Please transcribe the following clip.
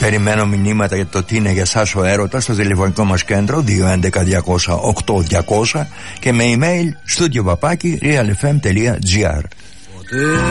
Περιμένω μηνύματα για το τι είναι για σας ο έρωτας στο τηλεφωνικό μας κέντρο 211-200-8200 και με email studio@realfm.gr.